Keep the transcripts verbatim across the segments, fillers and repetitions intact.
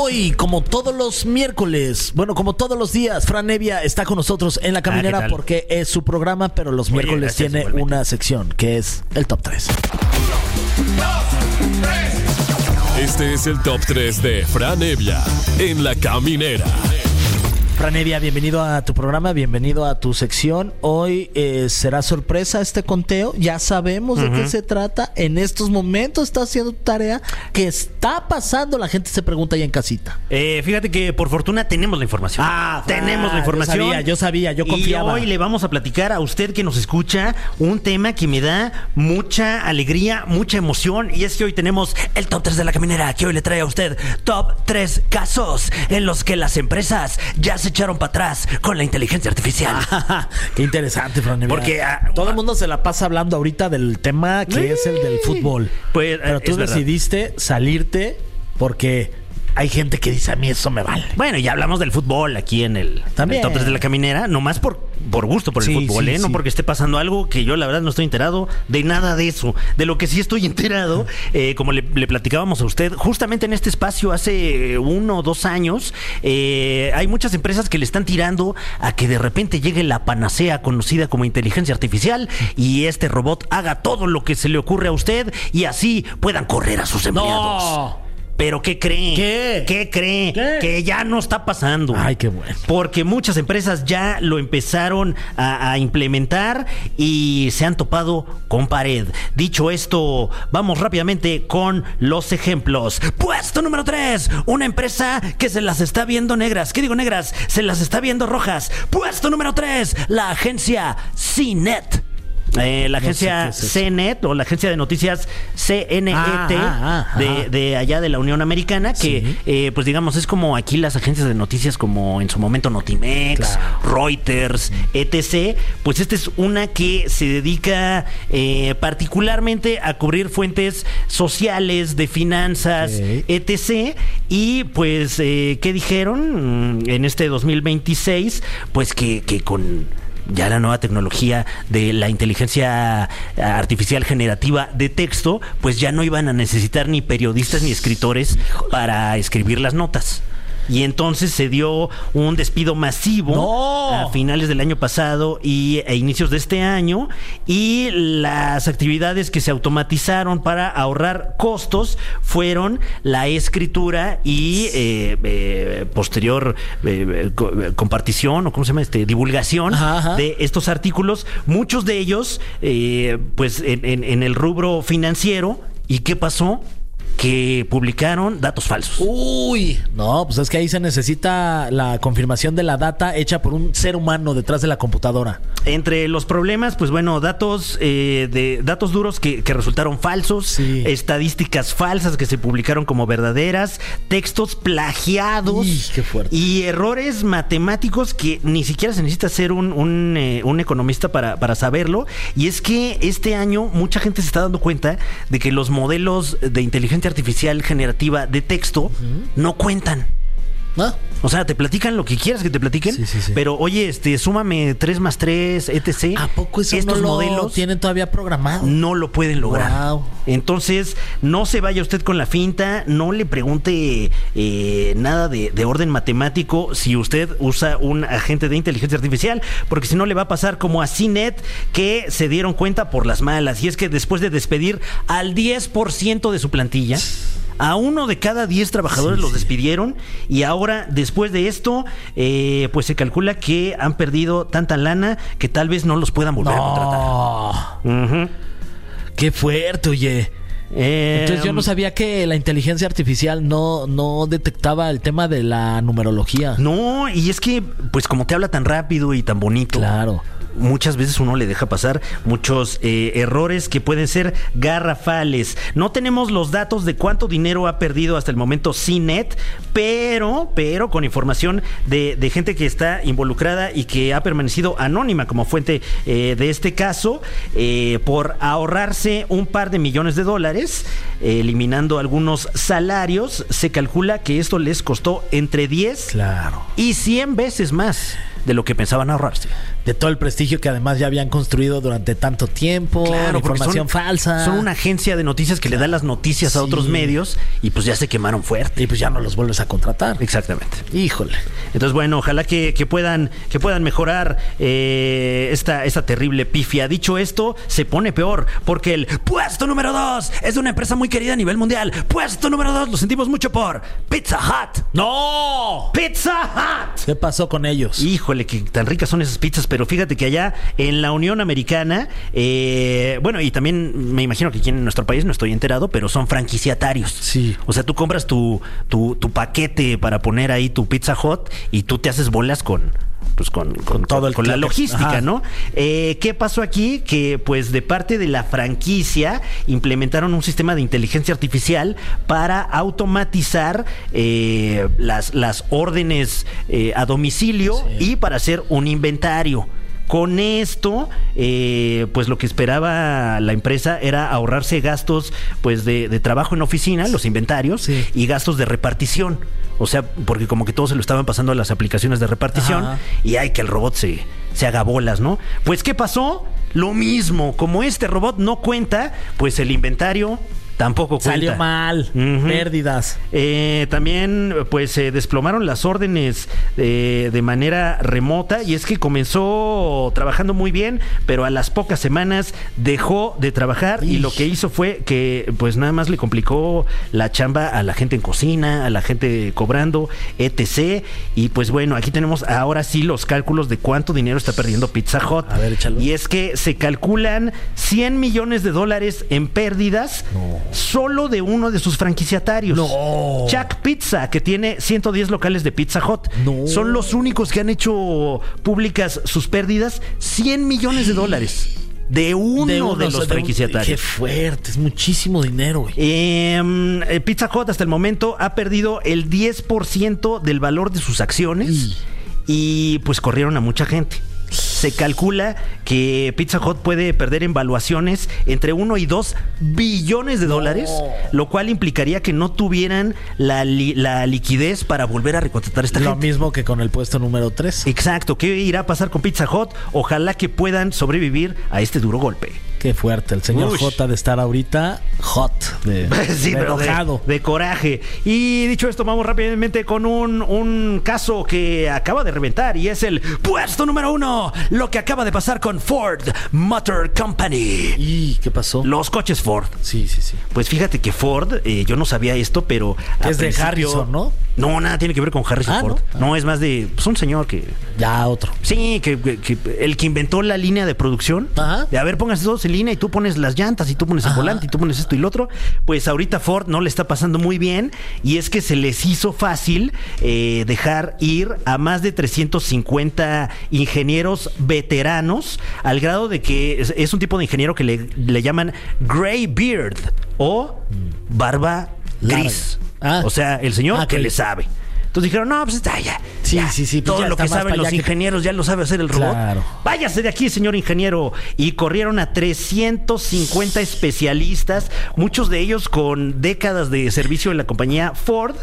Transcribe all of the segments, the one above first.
Hoy, como todos los miércoles, bueno, como todos los días, Fran Evia está con nosotros en La Caminera ah, porque es su programa, pero los Oye, miércoles gracias, tiene igualmente. una sección que es el Top tres. Este es el Top tres de Fran Evia en La Caminera. Fran Evia, bienvenido a tu programa, bienvenido a tu sección. Hoy eh, será sorpresa este conteo, ya sabemos de uh-huh. qué se trata. En estos momentos está haciendo tu tarea. ¿Qué está pasando? La gente se pregunta ahí en casita. Eh, fíjate que por fortuna tenemos la información. Ah, tenemos la información. Yo sabía, yo sabía, yo confiaba. Y hoy le vamos a platicar a usted que nos escucha un tema que me da mucha alegría, mucha emoción. Y es que hoy tenemos el Top tres de La Caminera, que hoy le trae a usted Top tres casos en los que las empresas ya se echaron para atrás con la inteligencia artificial. Ah, qué interesante, Fran Evia. Porque uh, todo el mundo se la pasa hablando ahorita del tema que es el del fútbol. Pues, pero tú decidiste salirte porque hay gente que dice, a mí eso me vale. Bueno, ya hablamos del fútbol aquí en el, en el Top tres de La Caminera, nomás por, por gusto por el sí, fútbol, sí, ¿eh? Sí. No porque esté pasando algo que yo la verdad no estoy enterado de nada de eso. De lo que sí estoy enterado, eh, como le, le platicábamos a usted, justamente en este espacio hace uno o dos años, eh, hay muchas empresas que le están tirando a que de repente llegue la panacea conocida como inteligencia artificial y este robot haga todo lo que se le ocurre a usted y así puedan correr a sus empleados. ¡No! ¿Pero qué cree? ¿Qué? ¿Qué cree? ¿Qué? Que ya no está pasando. Ay, qué bueno. Porque muchas empresas ya lo empezaron a, a implementar y se han topado con pared. Dicho esto, vamos rápidamente con los ejemplos. Puesto número tres, una empresa que se las está viendo negras. ¿Qué digo negras? Se las está viendo rojas. Puesto número tres, la agencia C net. Eh, la agencia no sé es C net o la agencia de noticias C N E T ah, ah, de, de allá de la Unión Americana, que sí. eh, pues digamos es como aquí las agencias de noticias como en su momento Notimex, claro. Reuters, etcétera. Pues esta es una que se dedica eh, particularmente a cubrir fuentes sociales, de finanzas, okay. etcétera. Y pues, eh, ¿qué dijeron en este dos mil veintiséis? Pues que, que con ya la nueva tecnología de la inteligencia artificial generativa de texto, pues ya no iban a necesitar ni periodistas ni escritores para escribir las notas. Y entonces se dio un despido masivo ¡No! a finales del año pasado y a inicios de este año. Y las actividades que se automatizaron para ahorrar costos fueron la escritura y eh, eh, posterior eh, co- compartición o cómo se llama este divulgación ajá, ajá. de estos artículos. Muchos de ellos, eh, pues en, en, en el rubro financiero. ¿Y qué pasó? Que publicaron datos falsos. Uy, no, pues es que ahí se necesita la confirmación de la data hecha por un ser humano detrás de la computadora. Entre los problemas, pues bueno, datos eh, de datos duros que, que resultaron falsos, sí. estadísticas falsas que se publicaron como verdaderas, textos plagiados. Uy, qué fuerte. Y errores matemáticos que ni siquiera se necesita ser un, un, eh, un economista para, para saberlo. Y es que este año mucha gente se está dando cuenta de que los modelos de inteligencia artificial generativa de texto uh-huh. no cuentan. ¿Ah? O sea, te platican lo que quieras que te platiquen, sí, sí, sí. pero oye, este, súmame tres más tres, etcétera. ¿A poco eso Estos no lo modelos tienen todavía programado? no lo pueden lograr. Wow. Entonces, no se vaya usted con la finta, no le pregunte eh, nada de, de orden matemático si usted usa un agente de inteligencia artificial, porque si no le va a pasar como a C net, que se dieron cuenta por las malas. Y es que después de despedir al diez por ciento de su plantilla, a uno de cada diez trabajadores sí, los sí. despidieron y ahora, después de esto, eh, pues se calcula que han perdido tanta lana que tal vez no los puedan volver no. a contratar. Uh-huh. Qué fuerte, oye. Eh, Entonces yo no sabía que la inteligencia artificial no, no detectaba el tema de la numerología. No, y es que, pues como te habla tan rápido y tan bonito. Claro. Muchas veces uno le deja pasar muchos eh, errores que pueden ser garrafales. No tenemos los datos de cuánto dinero ha perdido hasta el momento C net, pero, pero con información de, de gente que está involucrada y que ha permanecido anónima como fuente eh, de este caso, eh, por ahorrarse un par de millones de dólares, eh, eliminando algunos salarios, se calcula que esto les costó entre diez claro. y cien veces más. de lo que pensaban ahorrarse. De todo el prestigio que además ya habían construido durante tanto tiempo, Claro, porque información son, falsa. Son una agencia de noticias que le da las noticias Sí. a otros medios y pues ya se quemaron fuerte. Y pues ya no los vuelves a contratar. Exactamente. Híjole. Entonces, bueno, ojalá que, que puedan que puedan mejorar eh, esta, esta terrible pifia. Dicho esto, se pone peor, porque el puesto número dos es de una empresa muy querida a nivel mundial. Puesto número dos lo sentimos mucho por Pizza Hut. ¡No! ¡Pizza Hut! ¿Qué pasó con ellos? Híjole, que tan ricas son esas pizzas, pero fíjate que allá en la Unión Americana, eh, bueno, y también me imagino que aquí en nuestro país, no estoy enterado, pero son franquiciatarios. Sí. O sea, tú compras tu, tu, tu paquete para poner ahí tu Pizza Hut y tú te haces bolas con... Pues con, con, Con todo el con la claque. logística, Ajá. ¿no? Eh, ¿Qué pasó aquí? Que pues de parte de la franquicia implementaron un sistema de inteligencia artificial para automatizar eh, las, las órdenes eh, a domicilio Sí. y para hacer un inventario. Con esto, eh, pues lo que esperaba la empresa era ahorrarse gastos pues de, de trabajo en oficina, los inventarios, Sí. y gastos de repartición. O sea, porque como que todos se lo estaban pasando a las aplicaciones de repartición. Ajá. Y hay que el robot se, se haga bolas, ¿no? Pues, ¿qué pasó? Lo mismo. Como este robot no cuenta, pues el inventario tampoco cuenta. Salió mal. Ujú. Pérdidas. Eh, también, pues, se desplomaron las órdenes eh, de manera remota, y es que comenzó trabajando muy bien, pero a las pocas semanas dejó de trabajar. Ish. Y lo que hizo fue que, pues, nada más le complicó la chamba a la gente en cocina, a la gente cobrando, etcétera. Y pues bueno, aquí tenemos ahora sí los cálculos de cuánto dinero está perdiendo Pizza Hut. A ver, échalo. Y es que se calculan cien millones de dólares en pérdidas. No. Solo de uno de sus franquiciatarios. No. Chuck Pizza, que tiene ciento diez locales de Pizza Hut. No. Son los únicos que han hecho públicas sus pérdidas. cien millones de dólares. De uno de, uno, los o sea, de un- franquiciatarios. Qué fuerte, es muchísimo dinero, güey. Eh, eh, Pizza Hut hasta el momento ha perdido el diez por ciento del valor de sus acciones. Y- Y pues corrieron a mucha gente. Se calcula que Pizza Hut puede perder en valuaciones entre uno y dos billones de dólares, lo cual implicaría que no tuvieran la, li- la liquidez para volver a recontratar a esta Lo gente. mismo que con el puesto número tres. Exacto. ¿Qué irá a pasar con Pizza Hut? Ojalá que puedan sobrevivir a este duro golpe. Qué fuerte. El señor Ush. J de estar ahorita hot. De, Sí, de pero de- enojado. De, coraje. Y dicho esto, vamos rápidamente con un, un caso que acaba de reventar, y es el puesto número uno. Lo que acaba de pasar con Ford Motor Company. ¿Y qué pasó? Los coches Ford. Sí, sí, sí. Pues fíjate que Ford, eh, yo no sabía esto, pero... Que a es de principio- Harrison, ¿no? No, nada tiene que ver con Harrison Ah, Ford. ¿no? No, Ah. es más de... Pues un señor que... Ya otro. Sí, que, que- que el que inventó la línea de producción. Ajá. De a ver, pónganse todos en línea y tú pones las llantas y tú pones el Ajá. volante y tú pones esto y lo otro. Pues ahorita Ford no le está pasando muy bien, y es que se les hizo fácil eh, dejar ir a más de trescientos cincuenta ingenieros veteranos, al grado de que es, es un tipo de ingeniero que le, le llaman Gray Beard o barba gris. Larga. Ah. O sea, el señor Ah, que ok. le sabe. Entonces dijeron, no, pues está ya. Sí, ya, sí, sí, pues Todo ya lo está que más saben para los allá que- ingenieros ya lo sabe hacer el robot. Claro. Váyase de aquí, señor ingeniero. Y corrieron a trescientos cincuenta especialistas, muchos de ellos con décadas de servicio en la compañía Ford.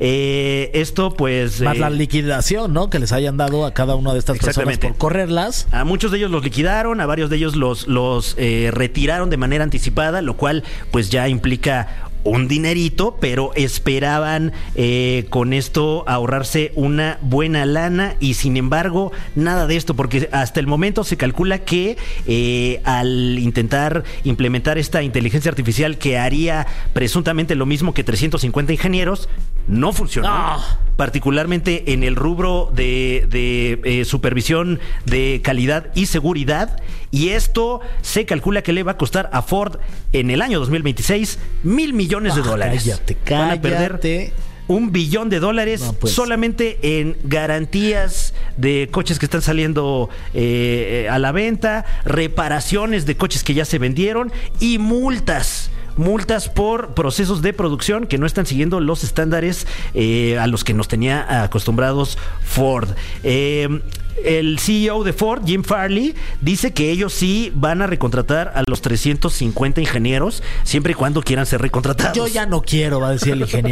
Eh, esto, pues. Más eh, la liquidación, ¿no? Que les hayan dado a cada una de estas personas Exactamente. por correrlas. A muchos de ellos los liquidaron, a varios de ellos los, los eh, retiraron de manera anticipada, lo cual pues ya implica un dinerito, pero esperaban eh, con esto ahorrarse una buena lana, y sin embargo nada de esto, porque hasta el momento se calcula que eh, al intentar implementar esta inteligencia artificial que haría presuntamente lo mismo que trescientos cincuenta ingenieros, no funcionó. No. Particularmente en el rubro de, de eh, supervisión de calidad y seguridad, y esto se calcula que le va a costar a Ford en el año dos mil veintiséis mil millones de Ah, dólares. cállate, Van a perder cállate. un billón de dólares No, pues. solamente en garantías de coches que están saliendo eh, eh, a la venta, reparaciones de coches que ya se vendieron y multas. Multas por procesos de producción que no están siguiendo los estándares eh, a los que nos tenía acostumbrados Ford. Eh, el C E O de Ford, Jim Farley, dice que ellos sí van a recontratar a los trescientos cincuenta ingenieros siempre y cuando quieran ser recontratados. Yo ya no quiero, va a decir el ingeniero.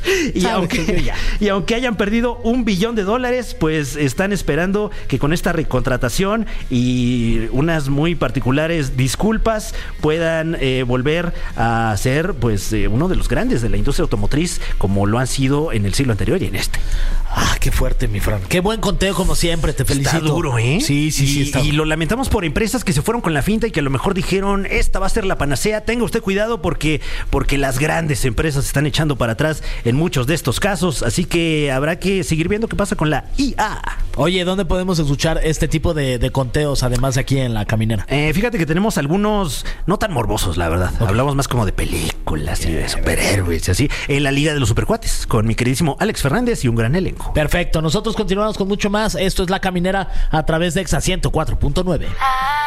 Y Sabes aunque, que yo ya. y aunque hayan perdido un billón de dólares, pues están esperando que con esta recontratación y unas muy particulares disculpas puedan eh, volver a ser pues eh, uno de los grandes de la industria automotriz como lo han sido en el siglo anterior y en este. Ah, qué fuerte, mi Fran. Qué buen conteo como siempre, te felicito. Está duro, ¿eh? Sí, sí, y, sí. Está... Y lo lamentamos por empresas que se fueron con la finta y que a lo mejor dijeron, esta va a ser la panacea. Tenga usted cuidado porque, porque las grandes empresas están echando para atrás en muchos de estos casos. Así que habrá que seguir viendo qué pasa con la I A. Oye, ¿dónde podemos escuchar este tipo de, de conteos, además aquí en La Caminera? Eh, fíjate que tenemos algunos no tan morbosos, la verdad. Okay. Hablamos más como de películas y de superhéroes y así. En la Liga de los Supercuates, con mi queridísimo Alex Fernández y un gran elenco. Perfecto, nosotros continuamos con mucho más. Esto es La Caminera a través de Exa ciento cuatro punto nueve.